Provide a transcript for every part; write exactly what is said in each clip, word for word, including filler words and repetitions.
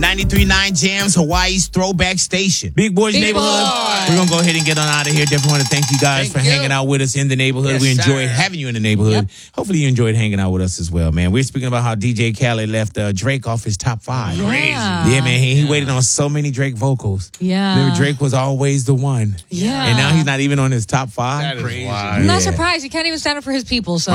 ninety-three point nine Jams, Hawaii's throwback station. Big Boys Big Neighborhood. Boy. We're going to go ahead and get on out of here. Definitely want to thank you guys Thank for you. hanging out with us in the neighborhood. Yes, we enjoyed sir. having you in the neighborhood. Yep. Hopefully you enjoyed hanging out with us as well, man. We're speaking about how D J Khaled left uh, Drake off his top five. Crazy. Yeah, man. He, he waited on so many Drake vocals. Yeah. Remember, Drake was always the one. Yeah. And now he's not even on his top five. That is Crazy. wild. I'm not Yeah. surprised. He can't even stand up for his people, so.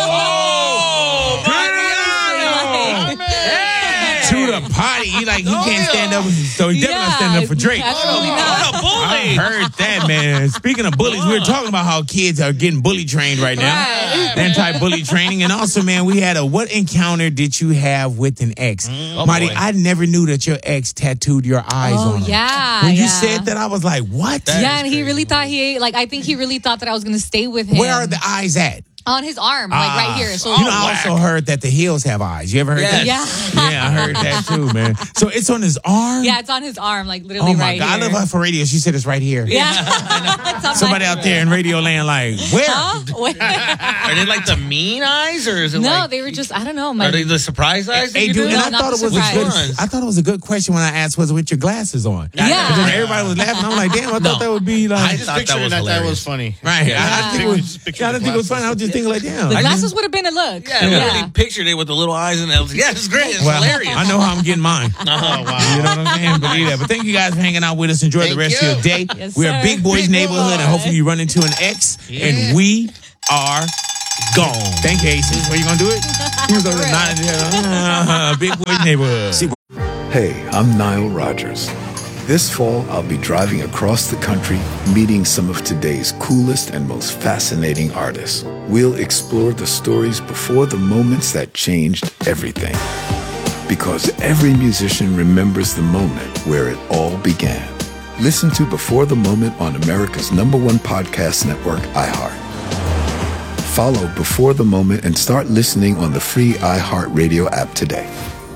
Whoa! Mariano! To the potty. He like he can't stand up, so he definitely not standing up for Drake. Absolutely not. What a bully. I heard that, man. Speaking of bullies, we were talking about how kids are getting bully trained right now. Right. Anti-bully training. And also, man, we had a what encounter did you have with an ex? Oh, Marty, boy. I never knew that your ex tattooed your eyes Oh, on him. yeah. When you yeah. said that, I was like, what? That Yeah, is and he crazy. really thought he, like, I think he really thought that I was going to stay with him. Where are the eyes at? On his arm, like Ah. right here. So you know, I also heard that the heels have eyes. You ever heard Yes. that? Yeah. Yeah, I heard that too, man. So it's on his arm? yeah, it's on his arm, like literally Oh, my right God. here. I love her for radio. She said it's right here. Yeah. It's on Somebody my- out there in radio land like, where? Huh? Where? Are they like the mean eyes, or is it No, like? they were just, I don't know. My, Are they the surprise eyes? that Hey, you dude, do? and No, I not thought it the was a surprise. good. ones. I thought it was a good question when I asked, was it with your glasses on? Yeah. And then everybody was laughing. I'm like, damn, I thought No. that would be like. I just thought that pictured was that, that hilarious. was funny. right. Yeah. I, I think it was. Just picture I didn't the think it was funny. glasses. I was just thinking like, damn. the I glasses just- would have been a look. Yeah, I really pictured it with the little eyes and I was like, yeah, it's great. It's well, hilarious. I know how I'm getting mine. Oh, wow. You know what I'm saying? Believe that. But thank you guys for hanging out with us. Enjoy the Thank rest you. of your day. Yes, We're a sir. Big Boys Big neighborhood, and boy. hopefully you run into an ex, and we are gone. Thank you, Aces. Were you gonna do it? He was over there nodding his head. Uh, Big Boys neighborhood. Hey, I'm Nile Rodgers. This fall, I'll be driving across the country, meeting some of today's coolest and most fascinating artists. We'll explore the stories before the moments that changed everything. Because every musician remembers the moment where it all began. Listen to Before the Moment on America's number one podcast network, iHeart. Follow Before the Moment and start listening on the free iHeartRadio app today.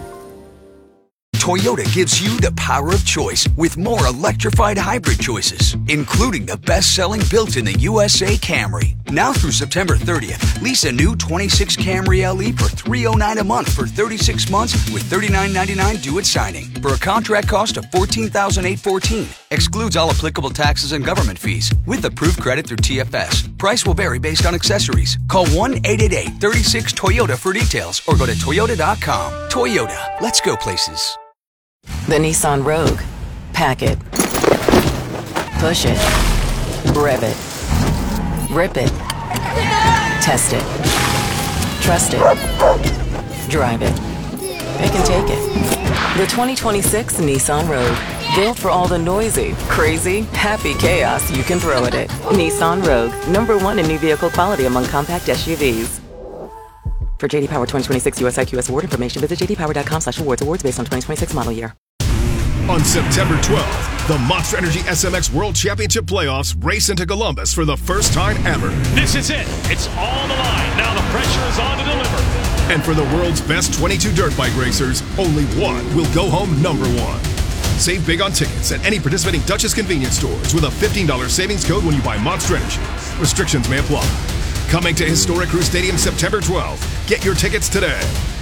Toyota gives you the power of choice with more electrified hybrid choices, including the best-selling built in the U S A Camry. Now through September thirtieth, lease a new twenty-six Camry L E for three hundred nine dollars a month for thirty-six months with thirty-nine ninety-nine due at signing for a contract cost of fourteen thousand eight hundred fourteen dollars. Excludes all applicable taxes and government fees with approved credit through T F S. Price will vary based on accessories. Call one eight eight eight, three six, Toyota for details or go to toyota dot com. Toyota, let's go places. The Nissan Rogue. Pack it. Push it. Rev it. Rip it. Test it. Trust it. Drive it. It can take it. The twenty twenty-six Nissan Rogue. Built for all the noisy, crazy, happy chaos you can throw at it. Nissan Rogue. Number one in new vehicle quality among compact S U Vs. For J D Power twenty twenty-six U S I Q S award information, visit j d power dot com slash awards. Awards based on twenty twenty-six model year. On September twelfth, the Monster Energy S M X World Championship Playoffs race into Columbus for the first time ever. This is it. It's all the line. Now the pressure is on to deliver. And for the world's best twenty-two dirt bike racers, only one will go home number one. Save big on tickets at any participating Dutchess convenience stores with a fifteen dollars savings code when you buy Monster Energy. Restrictions may apply. Coming to historic Crew Stadium September twelfth. Get your tickets today.